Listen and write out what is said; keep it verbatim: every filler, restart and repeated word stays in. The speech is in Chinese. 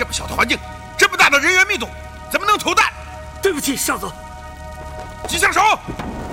么小的环境，这么大的人员密度，怎么能投弹？ 对不起，少佐。 击枪手，